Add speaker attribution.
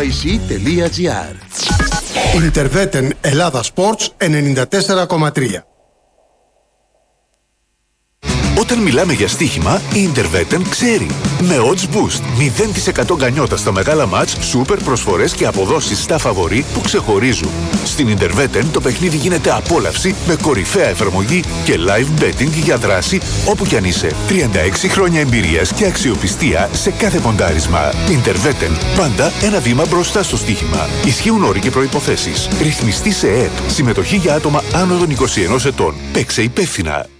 Speaker 1: nyc.gr.
Speaker 2: Interveten Ελλάδα Sports 94,3.
Speaker 3: Όταν μιλάμε για στοίχημα, η Interveten ξέρει. Με odds boost, 0% γκανιότα στα μεγάλα μάτς, σούπερ προσφορές και αποδόσεις στα φαβορί που ξεχωρίζουν. Στην Interveten το παιχνίδι γίνεται απόλαυση με κορυφαία εφαρμογή και live betting για δράση όπου κι αν είσαι. 36 χρόνια εμπειρίας και αξιοπιστία σε κάθε ποντάρισμα. Interveten, πάντα ένα βήμα μπροστά στο στοίχημα. Ισχύουν όροι και προϋποθέσεις. Ρυθμιστή σε ΕΕΠ. Συμμετοχή για άτομα άνω των 21 ετών. Παίξε υπεύθυνα.